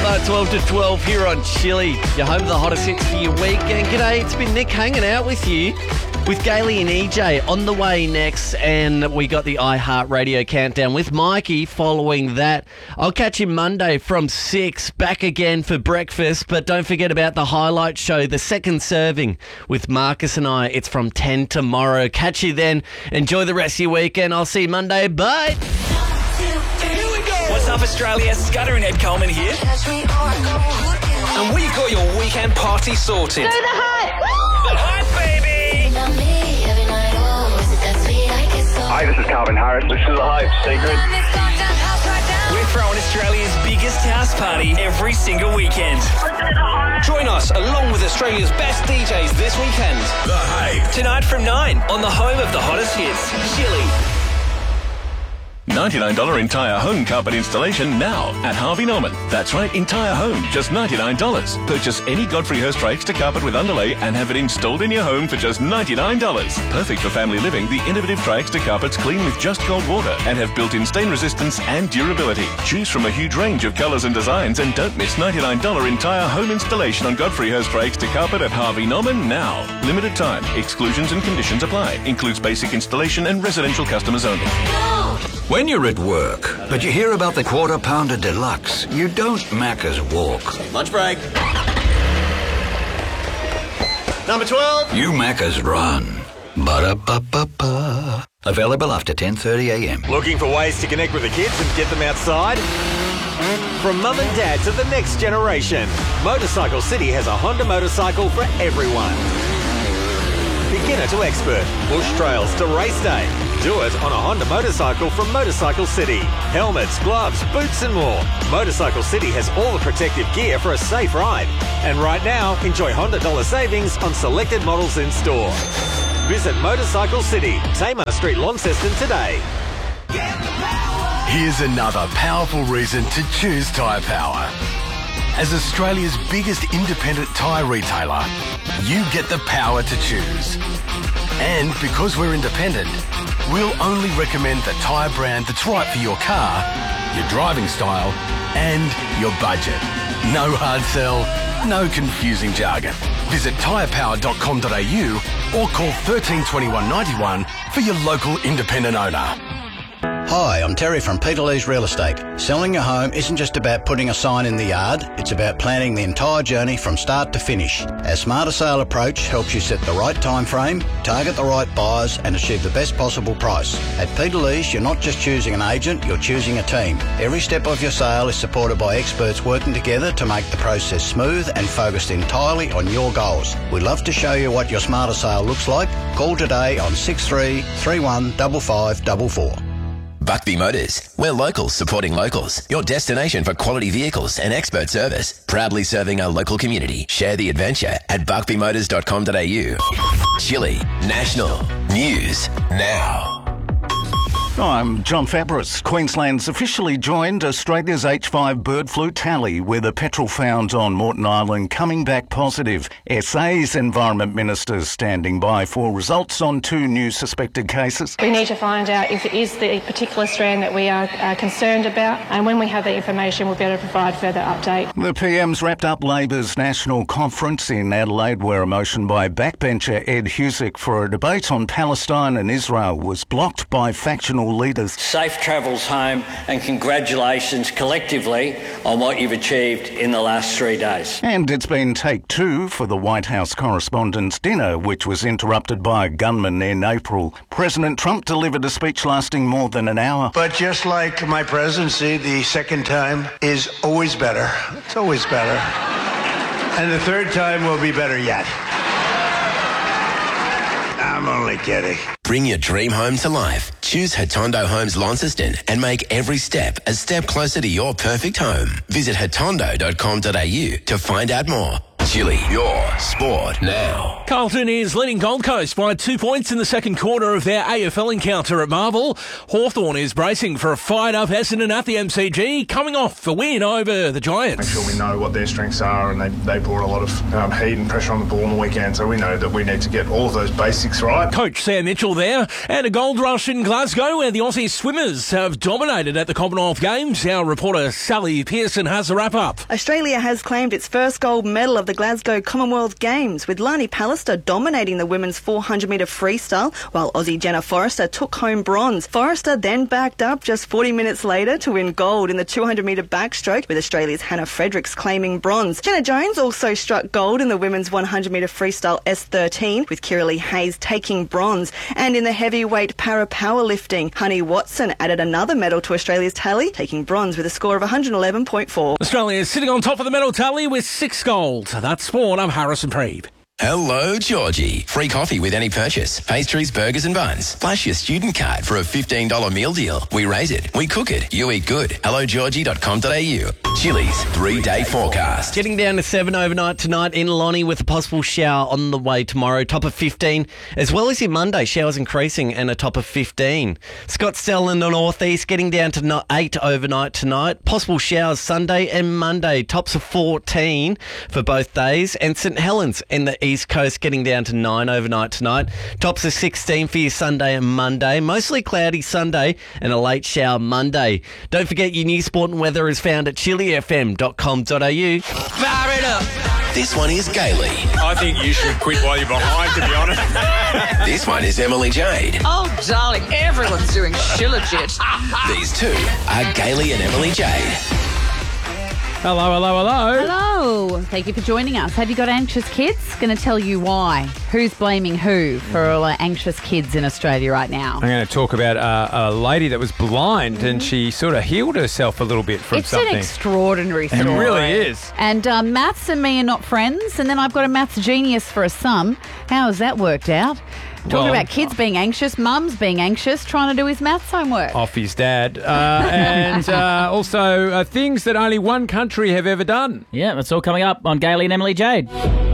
12 to 12 here on Chili. You're home to the hottest hits for your weekend. G'day, it's been Nick hanging out with you with Gailey and EJ on the way next. And we got the iHeartRadio countdown with Mikey following that. I'll catch you Monday from 6, back again for breakfast. But don't forget about the highlight show, the second serving with Marcus and I. It's from 10 tomorrow. Catch you then. Enjoy the rest of your weekend. I'll see you Monday. Bye. What's up, Australia? Scudder and Ed Coleman here. And we got your weekend party sorted. Do the hype! The hype, baby! Hi, this is Calvin Harris. This is The Hype, Secret. We're throwing Australia's biggest house party every single weekend. Join us along with Australia's best DJs this weekend. The Hype. Tonight from 9 on the home of the hottest hits, Chili. $99 entire home carpet installation now at Harvey Norman. That's right, entire home, just $99. Purchase any Godfrey Hirst Extra carpet with underlay and have it installed in your home for just $99. Perfect for family living, the innovative Tri-Extra carpets clean with just cold water and have built-in stain resistance and durability. Choose from a huge range of colours and designs and don't miss $99 entire home installation on Godfrey Hirst Extra carpet at Harvey Norman now. Limited time. Exclusions and conditions apply. Includes basic installation and residential customers only. When you're at work, but you hear about the Quarter Pounder Deluxe, you don't Macca's walk. Lunch break. Number 12. You Macca's run. Ba-da-ba-ba-ba. Available after 10:30am. Looking for ways to connect with the kids and get them outside? From mum and dad to the next generation, Motorcycle City has a Honda motorcycle for everyone. Beginner to expert, bush trails to race day. Do it on a Honda motorcycle from Motorcycle City. Helmets, gloves, boots and more. Motorcycle City has all the protective gear for a safe ride. And right now, enjoy Honda dollar savings on selected models in store. Visit Motorcycle City, Tamar Street, Launceston today. Here's another powerful reason to choose Tyre Power. As Australia's biggest independent tyre retailer, you get the power to choose. And because we're independent, we'll only recommend the tyre brand that's right for your car, your driving style, and your budget. No hard sell, no confusing jargon. Visit tyrepower.com.au or call 132191 for your local independent owner. Hi, I'm Terry from Peter Lee's Real Estate. Selling your home isn't just about putting a sign in the yard, it's about planning the entire journey from start to finish. Our Smarter Sale approach helps you set the right time frame, target the right buyers and achieve the best possible price. At Peter Lee's, you're not just choosing an agent, you're choosing a team. Every step of your sale is supported by experts working together to make the process smooth and focused entirely on your goals. We'd love to show you what your Smarter Sale looks like. Call today on 63 31 5544. Buckby Motors. We're locals supporting locals. Your destination for quality vehicles and expert service. Proudly serving our local community. Share the adventure at buckbymotors.com.au. Chili. National. News. Now. I'm John Fabris. Queensland's officially joined Australia's H5 bird flu tally, with the petrel found on Moreton Island coming back positive. SA's Environment Minister standing by for results on 2 new suspected cases. We need to find out if it is the particular strand that we are concerned about, and when we have the information, we'll be able to provide further update. The PM's wrapped up Labor's national conference in Adelaide, where a motion by backbencher Ed Husick for a debate on Palestine and Israel was blocked by factional leaders. Safe travels home, and congratulations collectively on what you've achieved in the last 3 days. And it's been take 2 for the White House Correspondents' Dinner, which was interrupted by a gunman in April. President Trump delivered a speech lasting more than an hour. But just like my presidency, the second time is always better. It's always better. And the third time will be better yet. I'm only kidding. Bring your dream home to life. Choose Hatondo Homes Launceston and make every step a step closer to your perfect home. Visit hatondo.com.au to find out more. Chili, your sport now. Carlton is leading Gold Coast by 2 points in the second quarter of their AFL encounter at Marvel. Hawthorn is bracing for a fired-up Essendon at the MCG, coming off the win over the Giants. Make sure we know what their strengths are, and they brought a lot of heat and pressure on the ball on the weekend, so we know that we need to get all of those basics right. Coach Sam Mitchell there, and a gold rush in Glasgow where the Aussie swimmers have dominated at the Commonwealth Games. Our reporter Sally Pearson has a wrap-up. Australia has claimed its first gold medal of the Glasgow Commonwealth Games, with Lani Pallister dominating the women's 400-metre freestyle, while Aussie Jenna Forrester took home bronze. Forrester then backed up just 40 minutes later to win gold in the 200-metre backstroke, with Australia's Hannah Fredericks claiming bronze. Jenna Jones also struck gold in the women's 100-metre freestyle S13, with Kiralee Hayes taking bronze. And in the heavyweight para-powerlifting, Honey Watson added another medal to Australia's tally, taking bronze with a score of 111.4. Australia is sitting on top of the medal tally with 6 gold. That's sport. I'm Harrison Preeb. Hello, Georgie. Free coffee with any purchase. Pastries, burgers and buns. Flash your student card for a $15 meal deal. We raise it. We cook it. You eat good. HelloGeorgie.com.au. Chili's 3-day forecast. Getting down to 7 overnight tonight in Lonnie with a possible shower on the way tomorrow. Top of 15. As well as your Monday, showers increasing and a top of 15. Scottsdale in the northeast getting down to 8 overnight tonight. Possible showers Sunday and Monday. Tops of 14 for both days. And St Helens in the East Coast getting down to 9 overnight tonight. Tops of 16 for your Sunday and Monday. Mostly cloudy Sunday and a late shower Monday. Don't forget your new sport and weather is found at chilifm.com.au. Fire it up. This one is Gailey. I think you should quit while you're behind, to be honest. This one is Emily Jade. Oh, darling, everyone's doing shilajit. These two are Gailey and Emily Jade. Hello, hello, hello. Hello. Thank you for joining us. Have you got anxious kids? Going to tell you why. Who's blaming who for all our anxious kids in Australia right now? I'm going to talk about a lady that was blind and she sort of healed herself a little bit from something. It's an extraordinary story. It really is. And maths and me are not friends, and then I've got a maths genius for a son. How has that worked out? Talking about kids being anxious, mums being anxious, trying to do his maths homework. Off his dad. And also things that only one country have ever done. Yeah, that's all coming up on Gailey and Emily Jade.